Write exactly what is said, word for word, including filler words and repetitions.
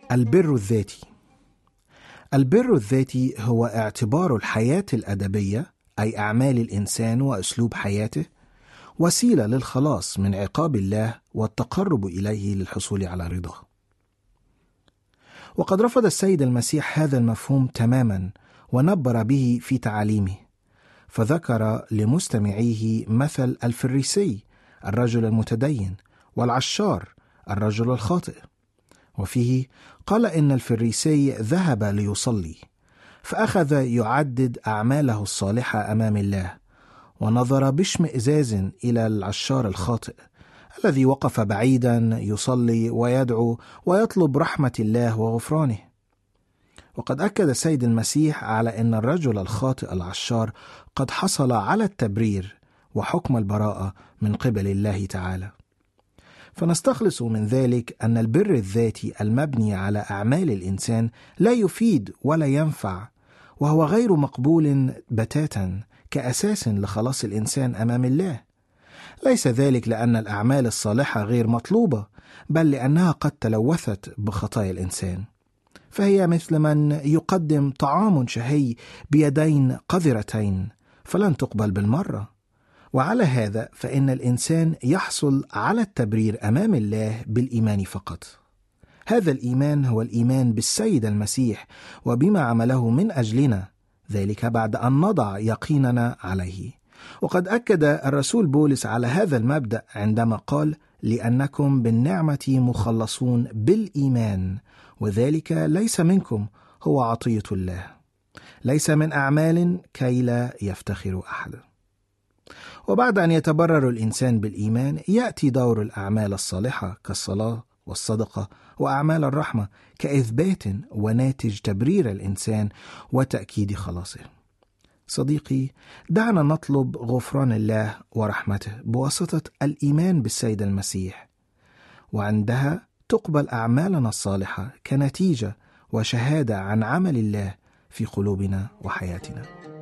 البر الذاتي. البر الذاتي هو اعتبار الحياة الأدبية، أي أعمال الإنسان وأسلوب حياته، وسيلة للخلاص من عقاب الله والتقرب إليه للحصول على رضاه. وقد رفض السيد المسيح هذا المفهوم تماما ونبر به في تعاليمه، فذكر لمستمعيه مثل الفريسي الرجل المتدين والعشار الرجل الخاطئ، وفيه قال إن الفريسي ذهب ليصلي فأخذ يعدد أعماله الصالحة أمام الله، ونظر باشمئزاز إلى العشار الخاطئ الذي وقف بعيدا يصلي ويدعو ويطلب رحمة الله وغفرانه. وقد أكد السيد المسيح على أن الرجل الخاطئ العشار قد حصل على التبرير وحكم البراءة من قبل الله تعالى. فنستخلص من ذلك أن البر الذاتي المبني على أعمال الإنسان لا يفيد ولا ينفع، وهو غير مقبول بتاتا كأساس لخلاص الإنسان أمام الله. ليس ذلك لأن الأعمال الصالحة غير مطلوبة، بل لأنها قد تلوثت بخطايا الإنسان، فهي مثل من يقدم طعام شهي بيدين قذرتين فلن تقبل بالمرة. وعلى هذا فإن الإنسان يحصل على التبرير أمام الله بالإيمان فقط. هذا الإيمان هو الإيمان بالسيد المسيح وبما عمله من أجلنا، ذلك بعد أن نضع يقيننا عليه. وقد أكد الرسول بولس على هذا المبدأ عندما قال: لأنكم بالنعمة مخلصون بالإيمان، وذلك ليس منكم، هو عطية الله، ليس من أعمال كي لا يفتخر أحد. وبعد أن يتبرر الإنسان بالإيمان يأتي دور الأعمال الصالحة كالصلاة والصدقة وأعمال الرحمة كإثبات وناتج تبرير الإنسان وتأكيد خلاصه. صديقي، دعنا نطلب غفران الله ورحمته بواسطة الإيمان بالسيد المسيح، وعندها تقبل أعمالنا الصالحة كنتيجة وشهادة عن عمل الله في قلوبنا وحياتنا.